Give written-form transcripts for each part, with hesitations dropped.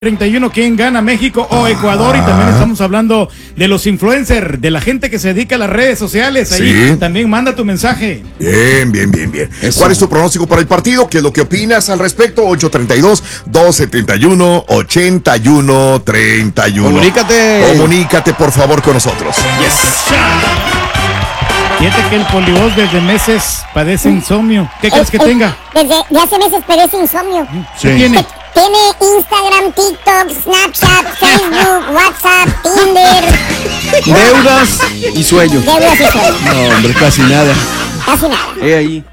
31, ¿quién gana, México o Ecuador? Y también estamos hablando de los influencers, de la gente que se dedica a las redes sociales. Ahí sí. También manda tu mensaje. Bien. ¿Cuál es tu pronóstico para el partido? ¿Qué es lo que opinas al respecto? 832-271-8131. Comunícate, por favor, con nosotros. Yes. Fíjate que el Polivoz desde meses padece insomnio. ¿Qué crees que tenga? Desde hace meses padece insomnio. Sí. ¿Qué tiene? Tiene Instagram, TikTok, Snapchat, Facebook, WhatsApp, Tinder. Deudas y sueño. No, hombre, casi nada. Ahí.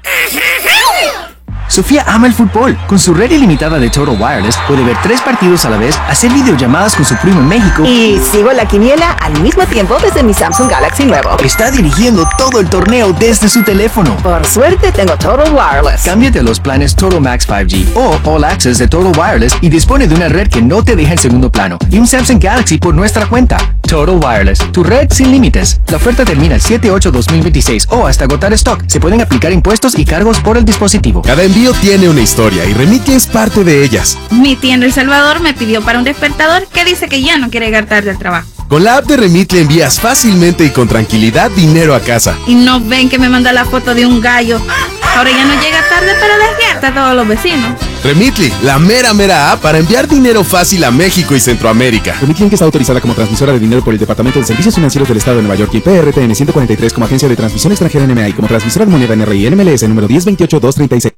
Sofía ama el fútbol. Con su red ilimitada de Total Wireless puede ver 3 partidos a la vez, hacer videollamadas con su primo en México y sigo la quiniela al mismo tiempo desde mi Samsung Galaxy nuevo. Está dirigiendo todo el torneo desde su teléfono. Por suerte tengo Total Wireless. Cámbiate a los planes Total Max 5G o All Access de Total Wireless y dispone de una red que no te deja en segundo plano y un Samsung Galaxy por nuestra cuenta. Total Wireless, tu red sin límites. La oferta termina el 7/8/2026 o hasta agotar stock. Se pueden aplicar impuestos y cargos por el dispositivo. Cada envío tiene una historia y Remitly es parte de ellas. Mi tía en El Salvador me pidió para un despertador que dice que ya no quiere llegar tarde al trabajo. Con la app de Remitly envías fácilmente y con tranquilidad dinero a casa. Y no ven que me manda la foto de un gallo. Ahora ya no llega tarde para desviarte a todos los vecinos. Remitly, la mera app para enviar dinero fácil a México y Centroamérica. Remitly, que está autorizada como transmisora de dinero por el Departamento de Servicios Financieros del Estado de Nueva York y PRTN 143 como agencia de transmisión extranjera NMA y como transmisora de moneda NRI NMLS número 1028236.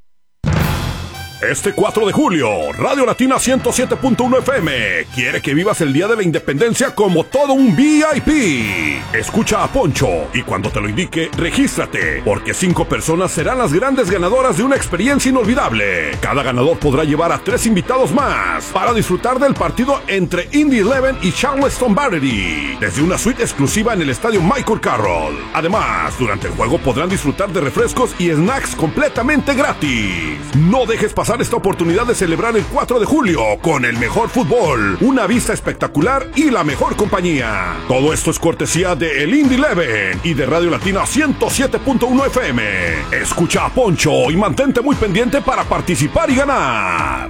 Este 4 de julio, Radio Latina 107.1 FM quiere que vivas el Día de la Independencia como todo un VIP. Escucha a Poncho y cuando te lo indique, regístrate, porque 5 personas serán las grandes ganadoras de una experiencia inolvidable. Cada ganador podrá llevar a 3 invitados más para disfrutar del partido entre Indy 11 y Charleston Battery, desde una suite exclusiva en el estadio Michael Carroll. Además, durante el juego podrán disfrutar de refrescos y snacks completamente gratis. No dejes pasar esta oportunidad de celebrar el 4 de julio con el mejor fútbol, una vista espectacular y la mejor compañía. Todo esto es cortesía de el Indy 11 y de Radio Latina 107.1 FM. Escucha a Poncho y mantente muy pendiente para participar y ganar.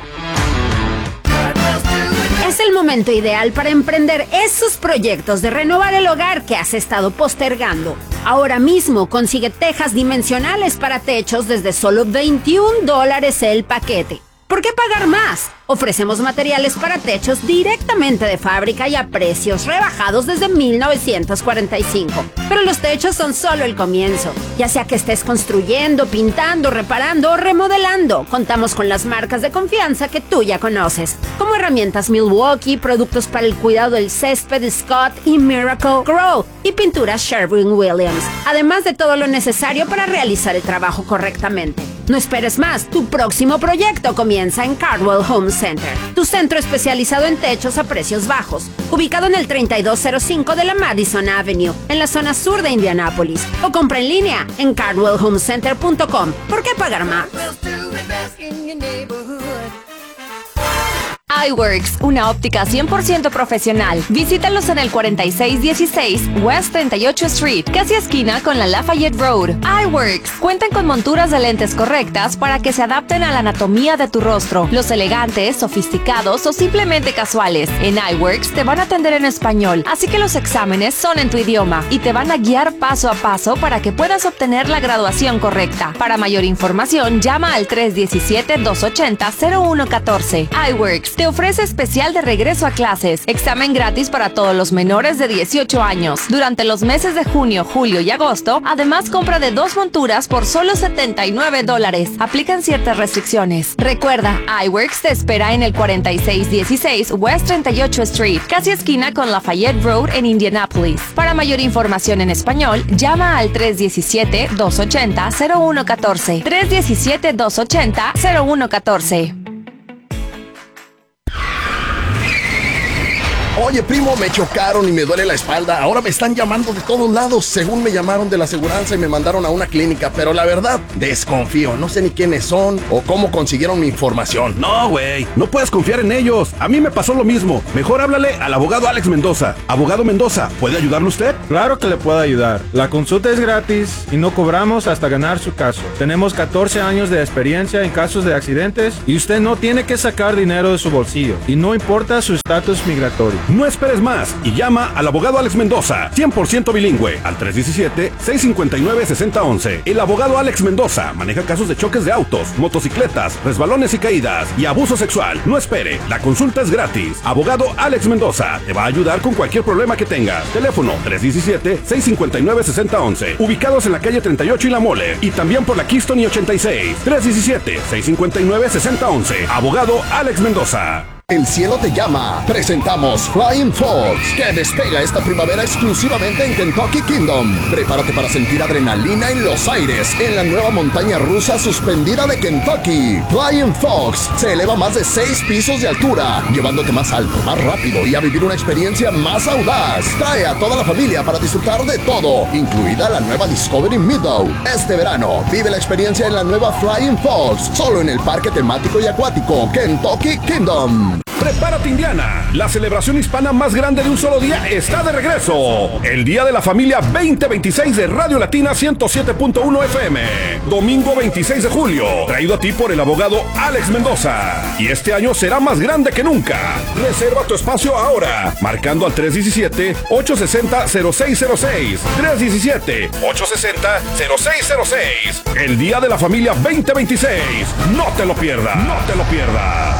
Es el momento ideal para emprender esos proyectos de renovar el hogar que has estado postergando. Ahora mismo consigue tejas dimensionales para techos desde solo $21 el paquete. ¿Por qué pagar más? Ofrecemos materiales para techos directamente de fábrica y a precios rebajados desde 1945. Pero los techos son solo el comienzo. Ya sea que estés construyendo, pintando, reparando o remodelando, contamos con las marcas de confianza que tú ya conoces, como herramientas Milwaukee, productos para el cuidado del césped Scott y Miracle Grow y pinturas Sherwin-Williams, además de todo lo necesario para realizar el trabajo correctamente. No esperes más, tu próximo proyecto comienza en Cardwell Home Center, tu centro especializado en techos a precios bajos, ubicado en el 3205 de la Madison Avenue, en la zona sur de Indianápolis, o compra en línea en cardwellhomecenter.com. ¿Por qué pagar más? iWorks, una óptica 100% profesional. Visítalos en el 4616 West 38 Street, casi esquina con la Lafayette Road. iWorks cuentan con monturas de lentes correctas para que se adapten a la anatomía de tu rostro. Los elegantes, sofisticados o simplemente casuales. En iWorks te van a atender en español, así que los exámenes son en tu idioma y te van a guiar paso a paso para que puedas obtener la graduación correcta. Para mayor información, llama al 317-280-0114. iWorks te ofrece especial de regreso a clases, examen gratis para todos los menores de 18 años. Durante los meses de junio, julio y agosto, además compra de 2 monturas por solo $79. Aplican ciertas restricciones. Recuerda, iWorks te espera en el 4616 West 38 Street, casi esquina con Lafayette Road en Indianapolis. Para mayor información en español, llama al 317-280-0114. 317-280-0114. Oye, primo, me chocaron y me duele la espalda. Ahora me están llamando de todos lados. Según me llamaron de la aseguranza y me mandaron a una clínica. Pero la verdad, desconfío. No sé ni quiénes son o cómo consiguieron mi información. No, güey, no puedes confiar en ellos. A mí me pasó lo mismo. Mejor háblale al abogado Alex Mendoza. Abogado Mendoza, ¿puede ayudarle usted? Claro que le puedo ayudar. La consulta es gratis y no cobramos hasta ganar su caso. Tenemos 14 años de experiencia en casos de accidentes y usted no tiene que sacar dinero de su bolsillo. Y no importa su estatus migratorio. No esperes más y llama al abogado Alex Mendoza, 100% bilingüe, al 317-659-6011. El abogado Alex Mendoza maneja casos de choques de autos, motocicletas, resbalones y caídas y abuso sexual. No espere, la consulta es gratis. Abogado Alex Mendoza te va a ayudar con cualquier problema que tengas. Teléfono 317-659-6011. Ubicados en la calle 38 y La Mole y también por la Keystone y 86. 317-659-6011. Abogado Alex Mendoza. El cielo te llama. Presentamos Flying Fox, que despega esta primavera exclusivamente en Kentucky Kingdom. Prepárate para sentir adrenalina en los aires en la nueva montaña rusa suspendida de Kentucky. Flying Fox se eleva más de 6 pisos de altura, llevándote más alto, más rápido y a vivir una experiencia más audaz. Trae a toda la familia para disfrutar de todo, incluida la nueva Discovery Meadow. Este verano, vive la experiencia en la nueva Flying Fox, solo en el parque temático y acuático Kentucky Kingdom. Prepárate, Indiana. La celebración hispana más grande de un solo día está de regreso. El Día de la Familia 2026 de Radio Latina 107.1 FM. Domingo 26 de julio. Traído a ti por el abogado Alex Mendoza. Y este año será más grande que nunca. Reserva tu espacio ahora. Marcando al 317-860-0606. 317-860-0606. El Día de la Familia 2026. No te lo pierdas. No te lo pierdas.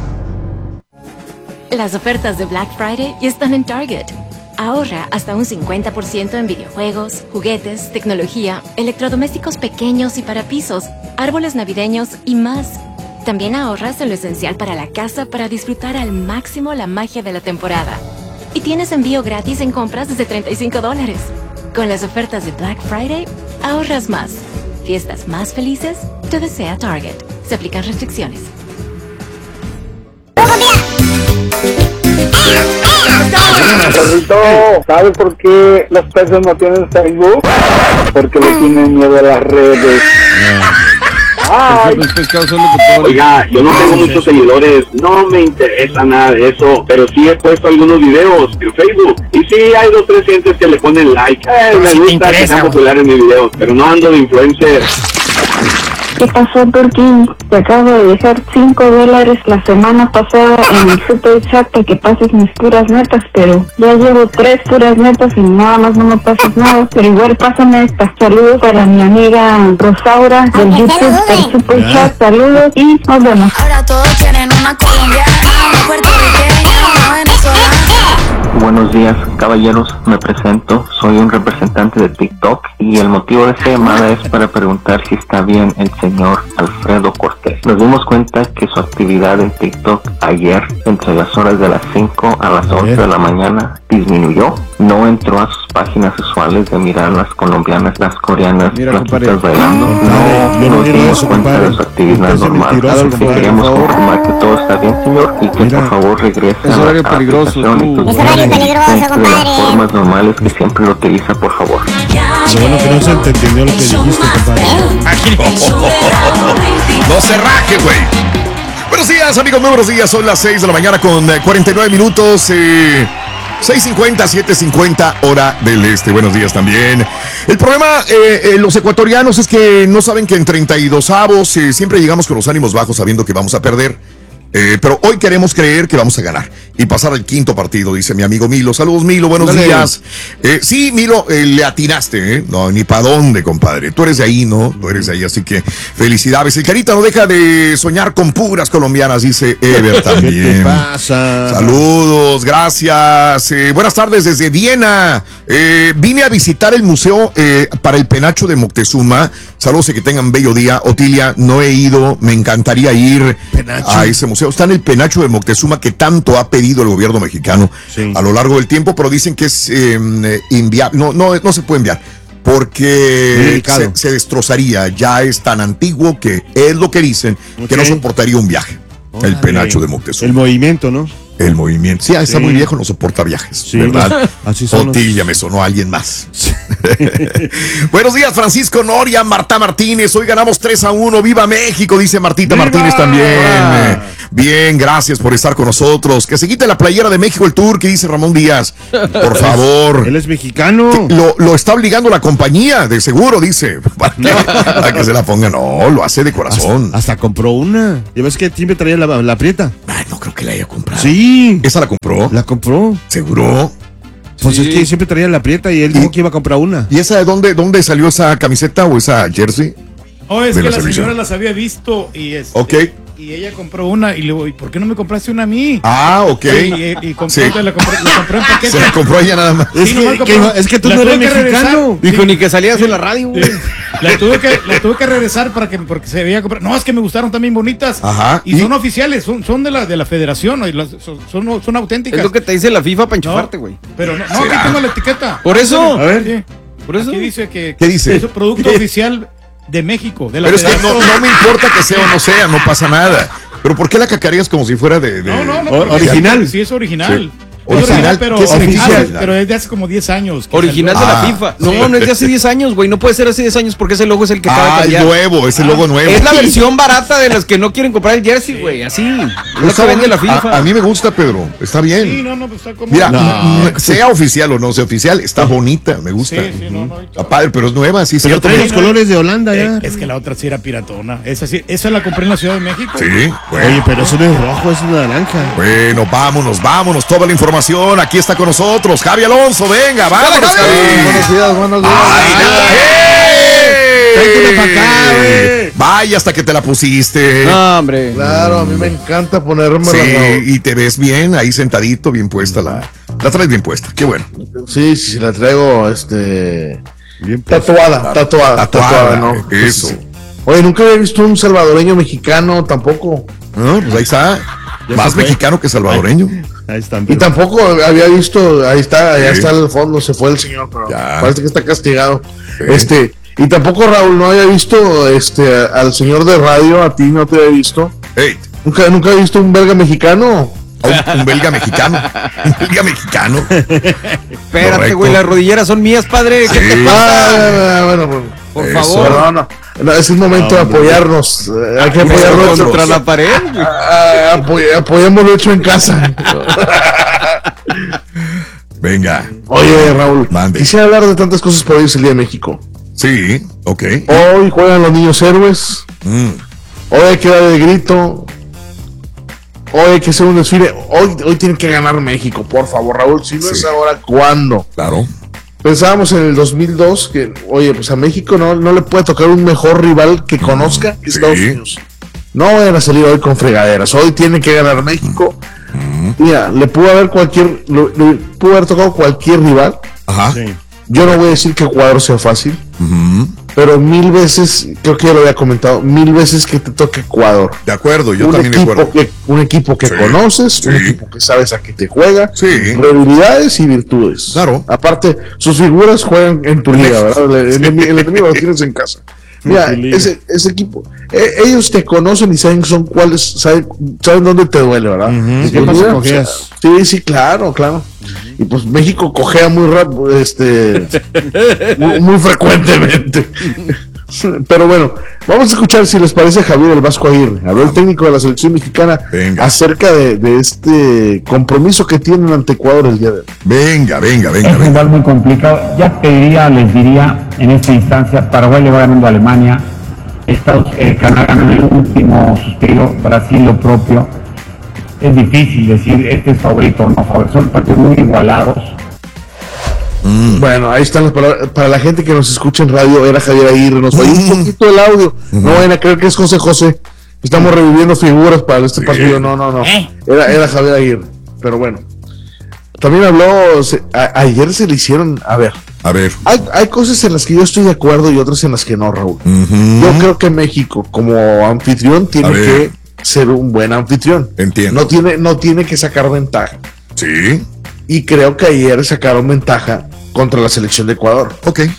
Las ofertas de Black Friday ya están en Target. Ahorra hasta un 50% en videojuegos, juguetes, tecnología, electrodomésticos pequeños y para pisos, árboles navideños y más. También ahorras en lo esencial para la casa para disfrutar al máximo la magia de la temporada. Y tienes envío gratis en compras desde $35. Con las ofertas de Black Friday, ahorras más. Fiestas más felices, te desea Target. Se aplican restricciones. Perrito, ¿sabes por qué los peces no tienen Facebook? Porque le tienen miedo a las redes. Ay. Oiga, yo no tengo muchos seguidores, no me interesa nada de eso, pero sí he puesto algunos videos en Facebook y sí hay 2 o 3 gentes que le ponen like. Me gusta que sean populares mis videos, pero no ando de influencer. ¿Qué pasó, Turquín? Te acabo de dejar $5 la semana pasada en el Super Chat para que pases mis puras netas, pero ya llevo 3 puras netas y nada más no me pasas nada. Pero igual pásame esta. Saludos para mi amiga Rosaura del YouTube del Super Chat. Saludos y nos vemos. Ahora todos quieren una colombiana, una puertorriqueña, una venezolana. Buenos días, caballeros, me presento, soy un representante de TikTok y el motivo de esta llamada es para preguntar si está bien el señor Alfredo Cortés. Nos dimos cuenta que su actividad en TikTok ayer, entre las horas de las 5 a las 11 de la mañana, disminuyó. No entró a sus páginas usuales de mirar las colombianas, las coreanas, flaquitas bailando. No nos dimos cuenta de su actividad normal. Así que queremos confirmar que todo está bien, señor, y que por favor regrese a la aplicación y tus de las formas normales que siempre lo utiliza, por favor. Lo bueno que no se entendió lo que dijiste, compadre. No se raje, güey. Buenos días, amigos, muy buenos días. Son las 6 de la mañana con 49 minutos. 6:50, 7:50 hora del este. Buenos días también. El problema, los ecuatorianos, es que no saben que en 32avos siempre llegamos con los ánimos bajos sabiendo que vamos a perder. Pero hoy queremos creer que vamos a ganar y pasar al 5.º partido, dice mi amigo Milo. Saludos, Milo, buenos días. Sí, Milo, le atinaste, No, ni para dónde, compadre. Tú eres de ahí, ¿no? Tú eres de ahí, así que felicidades. El Carita no deja de soñar con puras colombianas, dice Ever también. ¿Qué te pasa? Saludos, gracias. Buenas tardes desde Viena. Vine a visitar el museo para el penacho de Moctezuma. Saludos y que tengan bello día. Otilia, no he ido, me encantaría ir a ese museo. Está en el penacho de Moctezuma que tanto ha pedido el gobierno mexicano a lo largo del tiempo, pero dicen que es inviable. No se puede enviar porque se destrozaría. Ya es tan antiguo que es lo que dicen, que no soportaría un viaje. El penacho de Moctezuma. El movimiento, ¿no? El movimiento. Sí, está muy viejo, no soporta viajes, ¿verdad? Así son. Otilla, me sonó a alguien más. Buenos días, Francisco Noria, Marta Martínez. Hoy ganamos 3-1. ¡Viva México! Dice Martita ¡Viva! Martínez también. Bien, gracias por estar con nosotros. Que se quite la playera de México el Tour, que dice Ramón Díaz. Por favor. Él es mexicano. Lo está obligando la compañía, de seguro, dice. Para que se la ponga. No, lo hace de corazón. Hasta compró una. ¿Ya ves que siempre traía la prieta? Ay, no creo que la haya comprado. Sí. ¿Esa la compró? La compró. ¿Seguro? Pues es que siempre traía la prieta y él dijo que iba a comprar una. ¿Y esa de dónde salió esa camiseta o esa jersey? Oh, es que la señora las había visto y Ok. Y ella compró una y le digo, ¿y por qué no me compraste una a mí? Ah, ok. Y compró, la compró en paquete. Se la compró ella nada más. Es que tú no eres mexicano. Dijo, ni que salías en la radio, güey. La tuve que regresar porque se veía comprar. No, es que me gustaron también bonitas. Ajá. Y son oficiales, son de la federación, son auténticas. Es lo que te dice la FIFA para enchufarte, güey. Pero no, aquí tengo la etiqueta. Por eso. A ver. Sí. Por eso. Aquí dice que ¿Qué dice? es un producto oficial de México. De la Pero es que federación. no me importa que sea o no sea, no pasa nada. Pero ¿por qué la cacarías como si fuera de No, original? Sí, es original. Sí. Es original, ¿Qué significa? pero es de hace como 10 años. Original de la FIFA. No, no es de hace 10 años, güey. No puede ser hace 10 años porque ese logo es el que acaba de cambiar. Es nuevo, es el logo nuevo. Es la versión barata de las que no quieren comprar el jersey, güey. Así. Es lo que vende la FIFA. A mí me gusta, Pedro. Está bien. Sí, pues está como. Mira, sea oficial o no sea oficial, está bonita, me gusta. Sí, Está padre, pero es nueva, sí, Pero cierto. trae los colores de Holanda ya. Es que la otra sí era piratona. Esa la compré en la Ciudad de México. Sí, Oye, pero eso no es rojo, es naranja. Bueno, vámonos. Toda la información aquí está con nosotros. Javi Alonso, venga, vámonos, Javi. Buenos días. Tráete para acá, güey. Vaya hasta que te la pusiste. No, hombre. Claro, a mí me encanta ponérmela. Sí, y te ves bien, ahí sentadito, bien puesta la traes bien puesta, qué bueno. Sí, la traigo, bien tatuada, ¿no? Eso. Oye, nunca había visto un salvadoreño mexicano tampoco. No, pues ahí está. Más mexicano que salvadoreño. Ahí está. Y tampoco había visto, allá está al fondo, se fue el señor, pero parece que está castigado. Sí. Y tampoco, Raúl, no había visto al señor de radio, a ti no te había visto. Hey. Nunca había visto un belga mexicano. Un belga mexicano. Un belga mexicano. Espérate, güey, las rodilleras son mías, padre. ¿Qué te pasa? Bueno, por favor. No, es el momento de apoyarnos. Hay que apoyarnos contra la pared. Apoyémoslo hecho en casa. Venga. Oye, Raúl, mande. Quisiera hablar de tantas cosas por hoy es el Día de México. Sí, ok. Hoy juegan los niños héroes. Hoy hay que dar el grito. Hoy hay que hacer un desfile. Hoy tiene que ganar México, por favor, Raúl. Si no es ahora, ¿cuándo? Claro. Pensábamos en el 2002 que, oye, pues a México no le puede tocar un mejor rival que conozca que Estados Unidos. No vayan a salir hoy con fregaderas. Hoy tiene que ganar México. Mira, le pudo haber tocado cualquier rival. Ajá. Sí. Yo no voy a decir que Ecuador sea fácil, pero 1000 veces, creo que ya lo había comentado, 1000 veces que te toque Ecuador. De acuerdo, yo también de acuerdo. Un equipo que conoces, un equipo que sabes a qué te juega, debilidades y virtudes. Claro. Aparte, sus figuras juegan en tu liga, ¿verdad? El enemigo lo tienes en casa. Mira, ese equipo, ellos te conocen y saben saben dónde te duele, ¿verdad? ¿Qué pasa? ¿Cojeas? Sí, claro. Y pues México cojea muy rápido, muy frecuentemente. Pero bueno, vamos a escuchar si les parece a Javier el Vasco Aguirre, habló el técnico de la selección mexicana acerca de este compromiso que tienen ante Ecuador el día de hoy. Venga. Es un rival muy complicado. Ya les diría en esta instancia, Paraguay le va ganando a Alemania, Canadá ganó el último suspiro, Brasil lo propio. Es difícil decir este es favorito o no favorito, son partidos muy igualados. Bueno, ahí están las palabras. Para la gente que nos escucha en radio, era Javier Aguirre. Nos falló un poquito el audio. No vayan a creer que es José. Estamos reviviendo figuras para este partido. No. Era Javier Aguirre. Pero bueno. También habló. Ayer se le hicieron. A ver. Hay cosas en las que yo estoy de acuerdo y otras en las que no, Raúl. Yo creo que México, como anfitrión, tiene que ser un buen anfitrión. Entiendo. No tiene que sacar ventaja. Sí. Y creo que ayer sacaron ventaja contra la selección de Ecuador. Ok.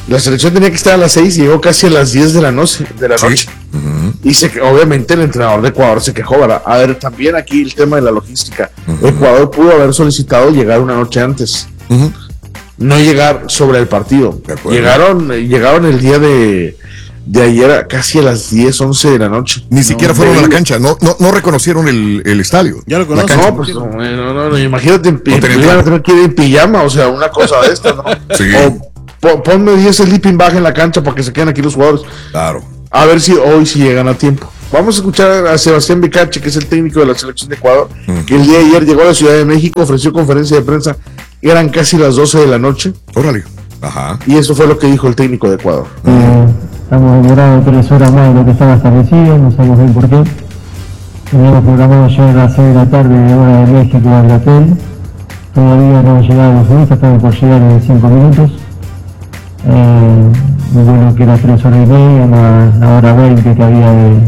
La selección tenía que estar a las 6 y llegó casi a las 10 de la noche. Y obviamente el entrenador de Ecuador se quejó, ¿verdad? A ver, también aquí el tema de la logística. Ecuador pudo haber solicitado llegar una noche antes. No llegar sobre el partido. Llegaron el día de ayer casi a las 10, 11 de la noche. Ni siquiera fueron a la cancha, no reconocieron el estadio. Ya lo conocen. No, pues no, imagínate, tener que ir en pijama, o sea, una cosa de esta, ¿no? Sí. O ponme 10 sleeping bag en la cancha para que se queden aquí los jugadores. Claro. A ver si hoy llegan a tiempo. Vamos a escuchar a Sebastián Bicache, que es el técnico de la selección de Ecuador, que el día de ayer llegó a la Ciudad de México, ofreció conferencia de prensa, eran casi las 12 de la noche. Órale. Ajá. Y eso fue lo que dijo el técnico de Ecuador. Estamos demorados 3 horas más de lo que estaba establecido, no sabemos bien por qué. Teníamos programado llegar a las 6 de la tarde, hora de México, al hotel. Todavía no han llegado los turistas, estamos por llegar en 5 minutos. Bueno, que era 3 horas y media, más la hora 20 que había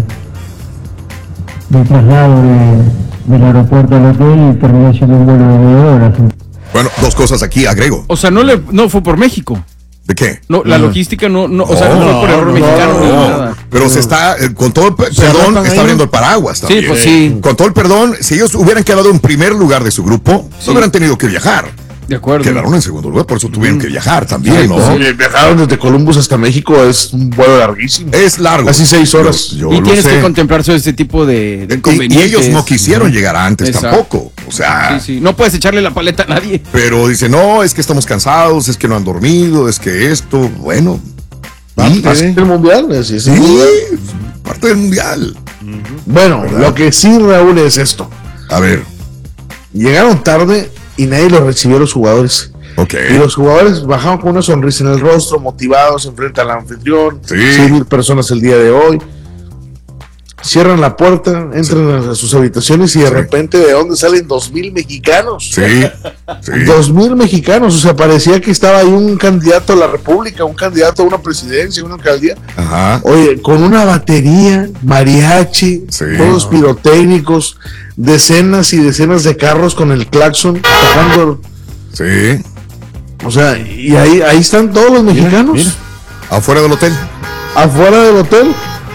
de traslado del aeropuerto al hotel, y terminó siendo un vuelo de 9 horas. Bueno, dos cosas aquí, agrego. O sea, no fue por México. ¿De qué? No, la logística no fue por error mexicano ni nada. Pero se está, con todo el perdón, está abriendo el paraguas también. Sí, pues sí. Con todo el perdón, si ellos hubieran quedado en primer lugar de su grupo, no hubieran tenido que viajar. De acuerdo. Quedaron en segundo lugar, por eso tuvieron que viajar también, ¿no? Sí, viajaron desde Columbus hasta México, es un vuelo larguísimo. Es largo. Casi 6 horas. Y tienes que contemplar sobre este tipo de inconvenientes. Y ellos no quisieron llegar antes tampoco. O sea. Sí. No puedes echarle la paleta a nadie. Pero dice, no, es que estamos cansados, es que no han dormido, es que esto, bueno. Parte del mundial. Parte del mundial. Bueno, ¿verdad? Lo que sí, Raúl, es esto. A ver. Llegaron tarde y nadie los recibió a los jugadores. Okay. Y los jugadores bajaron con una sonrisa en el rostro, motivados, enfrentan al anfitrión. 6,000 personas el día de hoy. Cierran la puerta, entran a sus habitaciones y de repente, ¿de dónde salen 2,000 mexicanos? 2,000 mexicanos, o sea, parecía que estaba ahí un candidato a la república, un candidato a una presidencia, una alcaldía. Ajá. Oye, con una batería, mariachi, todos pirotécnicos, decenas y decenas de carros con el claxon tocando. Sí. O sea, y ahí están todos los mexicanos. Mira. Afuera del hotel. Afuera del hotel.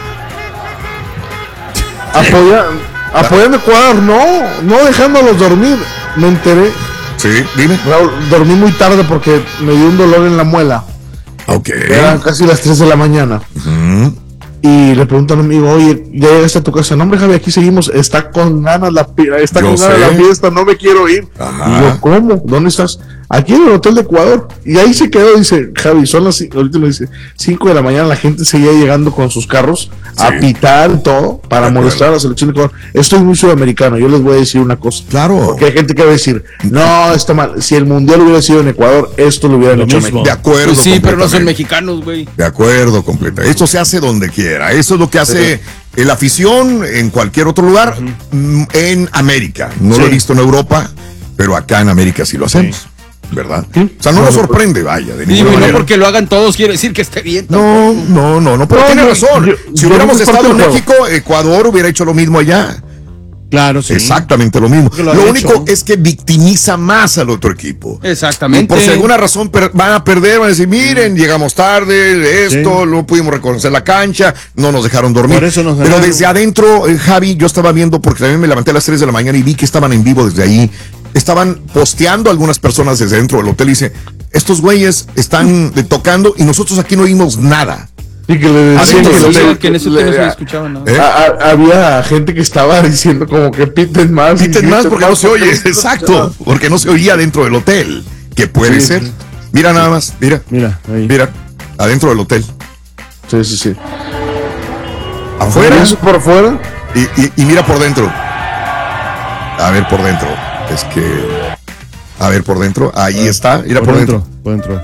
Apoyando a Ecuador, no dejándolos dormir. Me enteré. Sí, dime. Raúl, dormí muy tarde porque me dio un dolor en la muela. Ok. Eran casi las 3 de la mañana. Y le pregunto a un amigo, oye, ¿ya llegaste a tu casa? No, hombre, Javi, aquí seguimos. Está con ganas la fiesta, no me quiero ir. Ajá. Y yo, ¿cómo? ¿Dónde estás? Aquí en el hotel de Ecuador. Y ahí se quedó, dice Javi, son las, ahorita me dice, 5 de la mañana, la gente seguía llegando con sus carros a pitar y todo para molestar a la selección de Ecuador. Esto es muy sudamericano, yo les voy a decir una cosa. Claro. Porque hay gente que va a decir, no, está mal. Si el mundial hubiera sido en Ecuador, esto lo hubieran hecho en México. De acuerdo. Pues sí, pero no son mexicanos, güey. De acuerdo, completa. Esto se hace donde quiera. Eso es lo que hace la afición en cualquier otro lugar en América. No lo he visto en Europa, pero acá en América sí lo hacemos. ¿Verdad? O sea, no nos sorprende, vaya, de ninguna manera. No porque lo hagan todos quiere decir que esté bien. No, pero tiene razón. Si hubiéramos estado en México, Ecuador hubiera hecho lo mismo allá. Claro, sí. Exactamente lo mismo. Lo único es que victimiza más al otro equipo. Exactamente. Y por si alguna razón van a perder, van a decir, miren, llegamos tarde, no pudimos reconocer la cancha, no nos dejaron dormir. Por eso pero desde adentro, Javi, yo estaba viendo, porque también me levanté a las 3 de la mañana y vi que estaban en vivo desde ahí. Estaban posteando algunas personas desde dentro del hotel y dice, estos güeyes están tocando y nosotros aquí no oímos nada. Sí, que le decían que en ese hotel no se escuchaba nada. Había gente que estaba diciendo como que piten más. Piten más porque no se oye, exacto, porque no se oía dentro del hotel, que puede ser. Mira nada más, mira, ahí. Mira, adentro del hotel. Sí. Afuera. Por fuera. Y mira por dentro. A ver por dentro. Es que, a ver por dentro, ahí está, mira por dentro. Por dentro.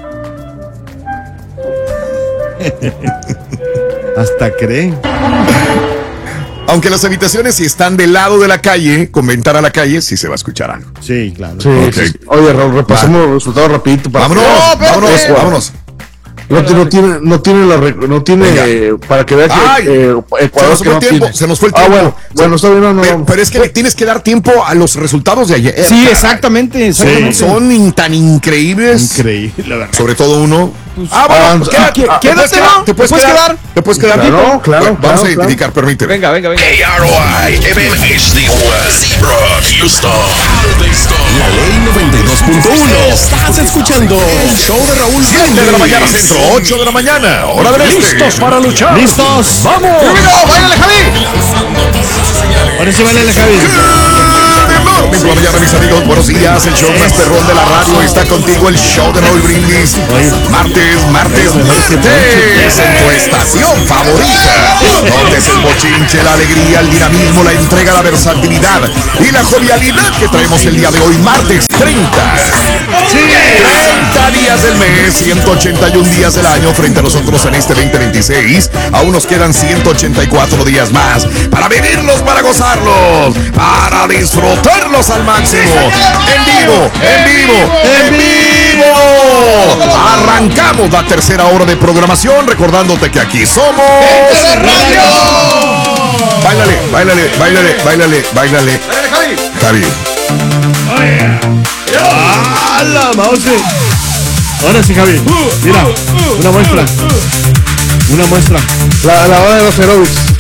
Hasta creen. Aunque las habitaciones si están del lado de la calle, con ventana a la calle, sí se va a escuchar algo. Sí, claro. Sí. Oye, Raúl, repasemos los resultados rapidito. Vámonos. No tiene para que veas que Ecuador que no tiene. Se nos fue el tiempo. Bueno, está bien, no. Pero es que le tienes que dar tiempo a los resultados de ayer. Sí, exactamente. Son tan increíbles. Increíble, la verdad. Sobre todo uno. Quédate, ¿no? ¿Te puedes quedar? ¿Te puedes quedar? Claro. Vamos a identificar, permíteme. Venga. KROI, Evan HD1, Zebra, Houston. La ley 92.1. Estás escuchando el show de Raúl 7 de la mañana centro, 8 de la mañana, hora del este. ¿Listos para luchar? ¡Listos! ¡Vamos! ¡Báilale, Javi! Ahora sí, báilale, Javi. Por la mañana, mis amigos, buenos días. El show más perrón de la radio está contigo. El show de Raúl Brindis. Martes en tu estación favorita. Donde es el bochinche, la alegría, el dinamismo, la entrega, la versatilidad y la jovialidad que traemos el día de hoy, martes 30. 30 días del mes, 181 días del año frente a nosotros en este 2026. Aún nos quedan 184 días más para vivirlos, para gozarlos, para disfrutarlos al máximo. En vivo. Arrancamos la tercera hora de programación, recordándote que aquí somos Radio. Báilale, Javi. ¡Hala, mouse! Ahora sí, Javi. Mira, una muestra. La hora de los aerobics.